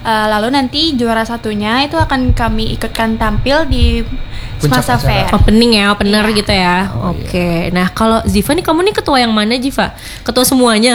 Lalu nanti juara satunya itu akan kami ikutkan tampil di Puncak Semasa acara. Fair. Opening ya, opener gitu ya. Oke. Nah, kalau Ziva nih, kamu nih ketua yang mana, Ziva? Ketua semuanya.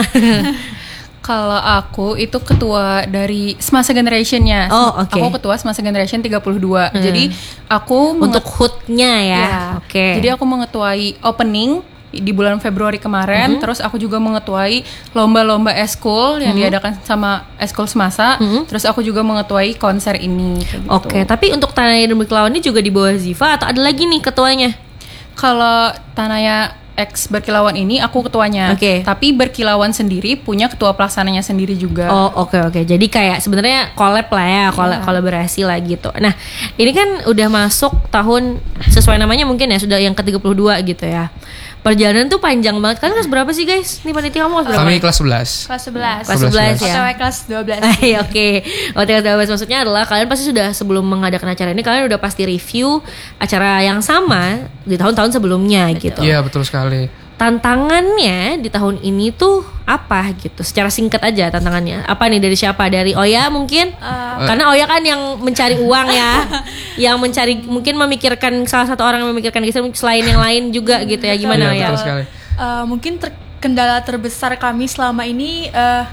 Kalau aku itu ketua dari Semasa Generation-nya. Oh, oke. Aku ketua Semasa Generation 32. Jadi aku Untuk HUT-nya ya. Ya. Oke. Jadi aku mengetuai opening di bulan Februari kemarin. Terus aku juga mengetuai lomba-lomba eskul yang diadakan sama eskul Semasa. Terus aku juga mengetuai konser ini. Kayak gitu. Oke, tapi untuk Tanaya dan Berkilauan ini juga di bawah Ziva atau ada lagi nih ketuanya? Kalau Tanaya X Berkilauan ini aku ketuanya. Oke. Tapi Berkilauan sendiri punya ketua pelaksananya sendiri juga. Oh, oke. Jadi kayak sebenarnya collab lah ya, kolaborasi lah gitu. Nah, ini kan udah masuk tahun sesuai namanya mungkin ya, sudah yang ke-32 gitu ya. Perjalanan tuh panjang banget. Kalian kelas berapa sih, guys? Nih panitia kamu kelas berapa? Kami kelas 11. Kelas 11. Kelas 11 ya. OTW kelas 12. Oke. OTW kelas 12 maksudnya adalah kalian pasti sudah sebelum mengadakan acara ini kalian udah pasti review acara yang sama di tahun-tahun sebelumnya gitu. Iya, betul sekali. Tantangannya di tahun ini tuh apa gitu? Secara singkat aja tantangannya. Apa nih, dari siapa? Dari Oya mungkin? Karena Oya kan yang mencari uang ya. Yang mencari, mungkin memikirkan, salah satu orang yang memikirkan gitu selain yang lain juga gitu ya. Gimana Iya, Oya? betul sekali. Mungkin kendala terbesar kami selama ini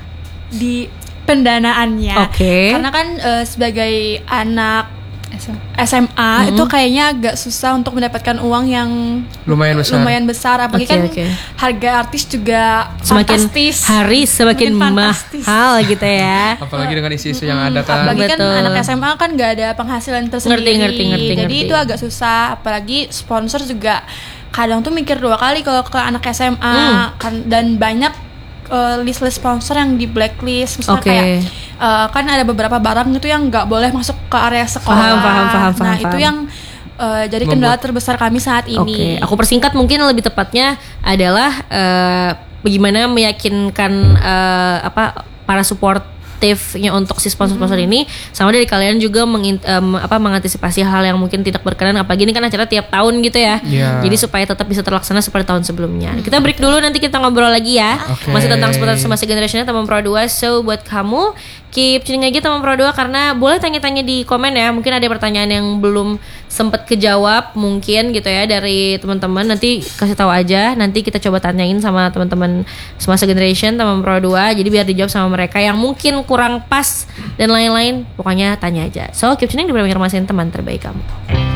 di pendanaannya. Oke. Karena kan sebagai anak SMA itu kayaknya agak susah untuk mendapatkan uang yang Lumayan besar. apalagi Oke, kan oke. harga artis juga Semakin fantastis. hari semakin Semakin fantastis. mahal gitu ya. Apalagi dengan isu-isu yang ada kan. Apalagi kan Betul. anak SMA kan nggak ada penghasilan tersendiri. Ngerti. Jadi itu agak susah. Apalagi sponsor juga kadang tuh mikir 2 kali kalau ke anak SMA kan, dan banyak list-list sponsor yang di blacklist. Misalnya Oke. kayak kan ada beberapa barang itu yang nggak boleh masuk ke area sekolah. Paham. Itu yang jadi kendala terbesar kami saat Oke, ini. aku persingkat mungkin lebih tepatnya adalah bagaimana meyakinkan para supportifnya untuk si sponsor-sponsor ini, sama dari kalian juga mengantisipasi hal yang mungkin tidak berkenan, apalagi ini kan acara tiap tahun gitu ya. Iya. Jadi supaya tetap bisa terlaksana seperti tahun sebelumnya. Kita break dulu, nanti kita ngobrol lagi ya. Oke. Masih tentang seputar Semasa Generation teman Pro 2. So buat kamu keep tuning aja teman Pro 2, karena boleh tanya-tanya di komen ya. Mungkin ada pertanyaan yang belum sempet kejawab mungkin gitu ya dari teman-teman. Nanti kasih tahu aja. Nanti kita coba tanyain sama teman-teman Semasa Generation teman Pro 2. Jadi biar dijawab sama mereka yang mungkin kurang pas dan lain-lain. Pokoknya tanya aja. So keep tuning di Premier Masin, teman terbaik kamu.